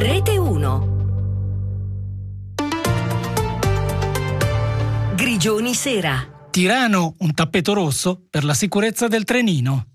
Rete 1. Grigioni Sera. Tirano, un tappeto rosso per la sicurezza del trenino.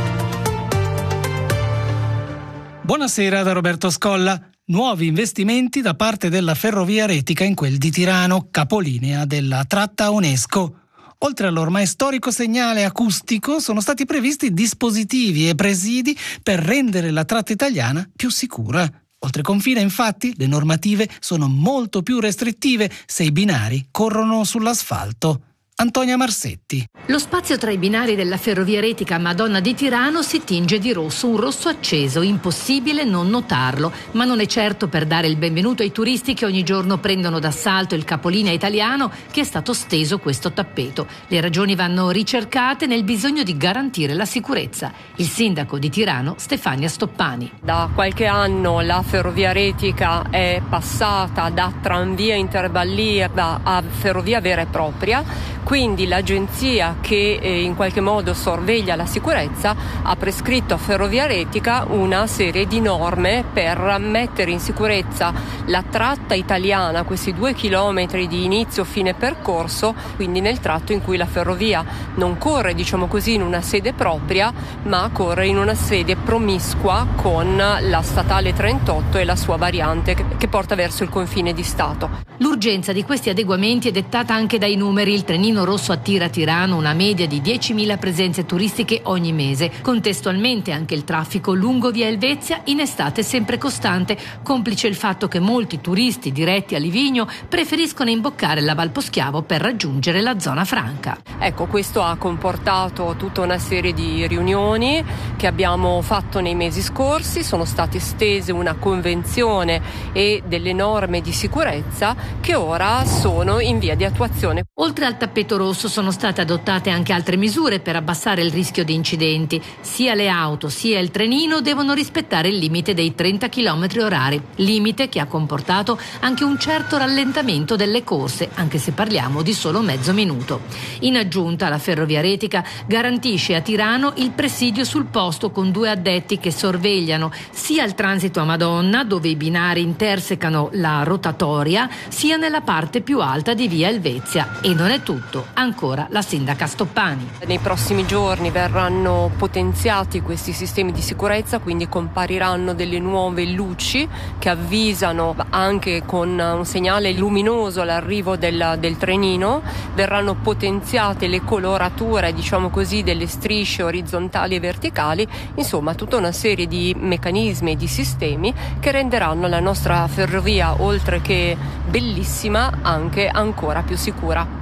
Buonasera da Roberto Scolla. Nuovi investimenti da parte della Ferrovia Retica in quel di Tirano, capolinea della tratta UNESCO. Oltre all'ormai storico segnale acustico, sono stati previsti dispositivi e presidi per rendere la tratta italiana più sicura. Oltre confine, infatti, le normative sono molto più restrittive se i binari corrono sull'asfalto. Antonia Marsetti. Lo spazio tra i binari della Ferrovia Retica Madonna di Tirano si tinge di rosso, un rosso acceso, impossibile non notarlo, ma non è certo per dare il benvenuto ai turisti che ogni giorno prendono d'assalto il capolinea italiano che è stato steso questo tappeto. Le ragioni vanno ricercate nel bisogno di garantire la sicurezza. Il sindaco di Tirano, Stefania Stoppani. Da qualche anno la Ferrovia Retica è passata da tranvia intervalliera a ferrovia vera e propria. Quindi l'agenzia che in qualche modo sorveglia la sicurezza ha prescritto a Ferrovia Retica una serie di norme per mettere in sicurezza la tratta italiana, questi 2 chilometri di inizio-fine percorso, quindi nel tratto in cui la ferrovia non corre, diciamo così, in una sede propria, ma corre in una sede promiscua con la statale 38 e la sua variante che porta verso il confine di Stato. L'urgenza di questi adeguamenti è dettata anche dai numeri. Il trenino rosso attira a Tirano una media di 10.000 presenze turistiche ogni mese. Contestualmente anche il traffico lungo via Elvezia in estate è sempre costante, complice il fatto che molti turisti diretti a Livigno preferiscono imboccare la Val Poschiavo per raggiungere la zona franca. Ecco, questo ha comportato tutta una serie di riunioni che abbiamo fatto nei mesi scorsi. Sono state stese una convenzione e delle norme di sicurezza che ora sono in via di attuazione. Oltre al tappeto rosso sono state adottate anche altre misure per abbassare il rischio di incidenti. Sia le auto sia il trenino devono rispettare il limite dei 30 km/h, limite che ha comportato anche un certo rallentamento delle corse, anche se parliamo di solo mezzo minuto. In aggiunta, la Ferrovia Retica garantisce a Tirano il presidio sul posto con 2 addetti che sorvegliano sia il transito a Madonna, dove i binari intersecano la rotatoria, sia nella parte più alta di via Elvezia. E non è tutto. Ancora la sindaca Stoppani. Nei prossimi giorni verranno potenziati questi sistemi di sicurezza, quindi compariranno delle nuove luci che avvisano anche con un segnale luminoso l'arrivo del trenino. Verranno potenziate le colorature, diciamo così, delle strisce orizzontali e verticali, insomma tutta una serie di meccanismi e di sistemi che renderanno la nostra ferrovia, oltre che bellissima, anche ancora più sicura.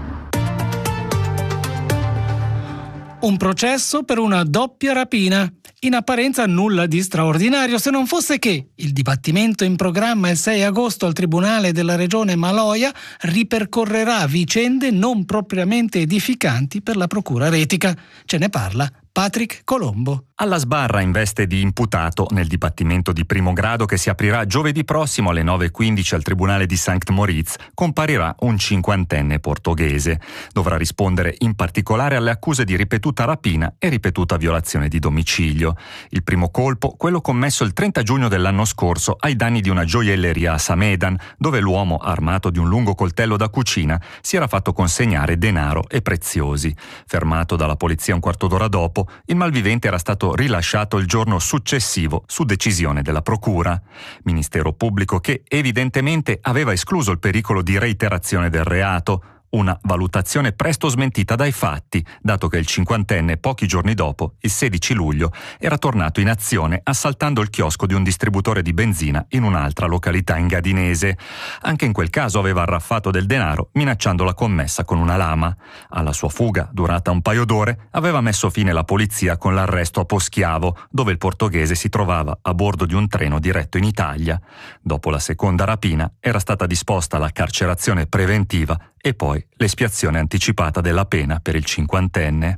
Un processo per una doppia rapina. In apparenza nulla di straordinario, se non fosse che il dibattimento in programma il 6 agosto al Tribunale della Regione Maloja ripercorrerà vicende non propriamente edificanti per la Procura Retica. Ce ne parla Patrick Colombo. Alla sbarra in veste di imputato nel dibattimento di primo grado che si aprirà giovedì prossimo alle 9:15 al Tribunale di St. Moritz comparirà un 50enne portoghese. Dovrà rispondere in particolare alle accuse di ripetuta rapina e ripetuta violazione di domicilio. Il primo colpo, quello commesso il 30 giugno dell'anno scorso ai danni di una gioielleria a Samedan, dove l'uomo, armato di un lungo coltello da cucina, si era fatto consegnare denaro e preziosi. Fermato dalla polizia un quarto d'ora dopo, il malvivente era stato rilasciato il giorno successivo su decisione della procura. Ministero pubblico che evidentemente aveva escluso il pericolo di reiterazione del reato. Una valutazione presto smentita dai fatti, dato che il cinquantenne pochi giorni dopo, il 16 luglio, era tornato in azione assaltando il chiosco di un distributore di benzina in un'altra località engadinese. Anche in quel caso aveva arraffato del denaro minacciando la commessa con una lama. Alla sua fuga, durata un paio d'ore, aveva messo fine la polizia con l'arresto a Poschiavo, dove il portoghese si trovava a bordo di un treno diretto in Italia. Dopo la seconda rapina era stata disposta la carcerazione preventiva e poi l'espiazione anticipata della pena per il cinquantenne.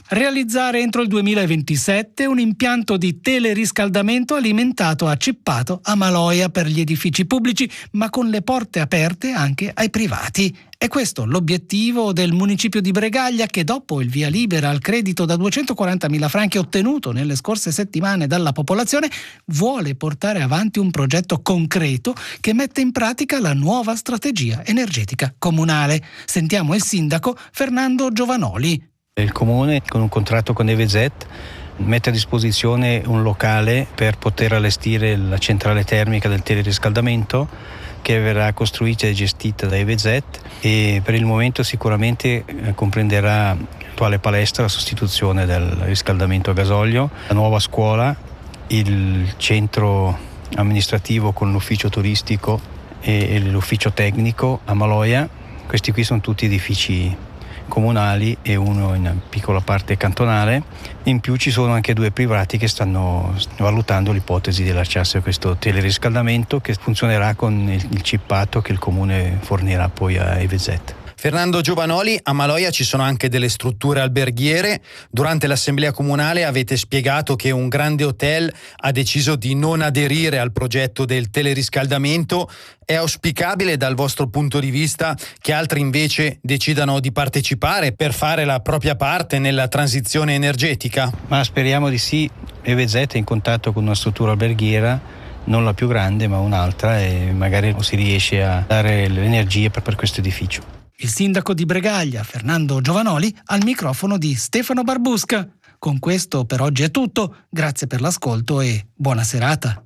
Realizzare entro il 2027 un impianto di teleriscaldamento alimentato a Cippato a Maloja per gli edifici pubblici, ma con le porte aperte anche ai privati. È questo l'obiettivo del municipio di Bregaglia, che dopo il via libera al credito da 240.000 franchi ottenuto nelle scorse settimane dalla popolazione, vuole portare avanti un progetto concreto che mette in pratica la nuova strategia energetica comunale. Sentiamo il sindaco Fernando Giovanoli. Il comune, con un contratto con EVZ, mette a disposizione un locale per poter allestire la centrale termica del teleriscaldamento, che verrà costruita e gestita da EVZ, e per il momento sicuramente comprenderà l'attuale palestra, la sostituzione del riscaldamento a gasolio, la nuova scuola, il centro amministrativo con l'ufficio turistico e l'ufficio tecnico a Maloja. Questi qui sono tutti edifici comunali e uno in piccola parte cantonale. In più ci sono anche 2 privati che stanno valutando l'ipotesi di lasciarsi a questo teleriscaldamento, che funzionerà con il cippato che il comune fornirà poi a EVZ. Fernando Giovanoli, a Maloja ci sono anche delle strutture alberghiere. Durante l'assemblea comunale avete spiegato che un grande hotel ha deciso di non aderire al progetto del teleriscaldamento. È auspicabile dal vostro punto di vista che altri invece decidano di partecipare per fare la propria parte nella transizione energetica? Ma speriamo di sì. EVZ è in contatto con una struttura alberghiera, non la più grande ma un'altra, e magari si riesce a dare le energie per questo edificio. Il sindaco di Bregaglia, Fernando Giovanoli, al microfono di Stefano Barbusca. Con questo per oggi è tutto. Grazie per l'ascolto e buona serata.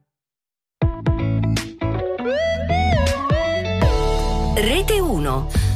Rete 1.